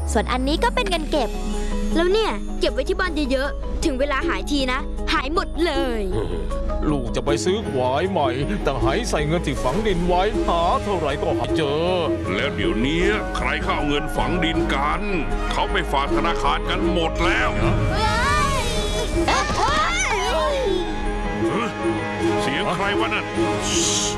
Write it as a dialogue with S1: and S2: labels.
S1: ส่วนอันนี้ก็เป็นเงินเก็บ
S2: แล้วเนี่ยเก็บไว้ที่บ้านเยอะๆถึงเวลาหายทีนะหายหมดเลย
S3: ลูกจะไปซื้อขวายใหม่แต่หายใส่เงินที่ฝังดินไว้หาเท่าไหร่ก็หาเจอ
S4: แล้วเดี๋ยวนี้ใครเข้าเอาเงินฝังดินกันเขาไปฝากธนาคารกันหมดแล้วเสียงใครวะนั่น